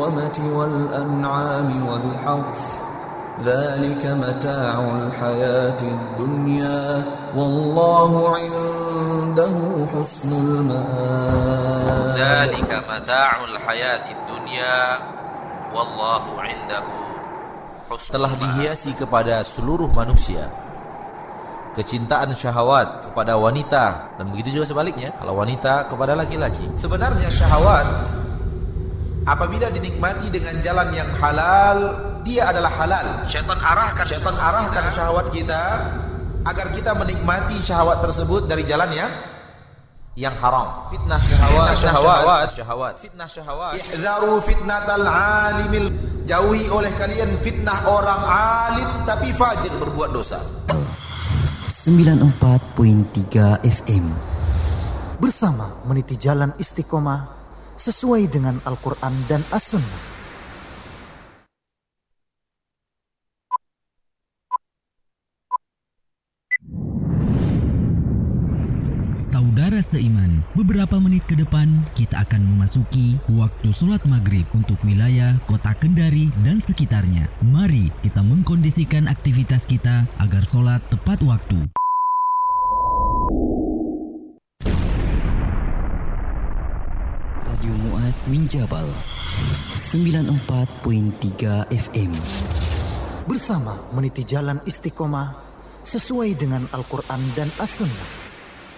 الحرثمة والأنعام والحرث ذلك متاع الحياة الدنيا والله عنده حسن المآب. ذلك متاع الحياة الدنيا والله عنده حسن المآب. Telah dihiasi kepada seluruh manusia kecintaan syahwat kepada wanita, dan begitu juga sebaliknya kalau wanita kepada laki-laki. Sebenarnya syahwat apabila dinikmati dengan jalan yang halal, dia adalah halal. Syaitan arahkan syahwat kita agar kita menikmati syahwat tersebut dari jalan yang haram. Fitnah syahwat. Ihzaru fitnatal alimil, jauhi oleh kalian fitnah orang alim tapi fajir, berbuat dosa. 94.3 FM bersama meniti jalan istiqomah sesuai dengan Al-Quran dan As-Sunnah. Saudara seiman, beberapa menit ke depan kita akan memasuki waktu sholat maghrib untuk wilayah kota Kendari dan sekitarnya. Mari kita mengkondisikan aktivitas kita agar sholat tepat waktu. Radio Mu'adz min Jabal 94.3 FM bersama meniti jalan istiqomah sesuai dengan Al-Quran dan As-Sunnah.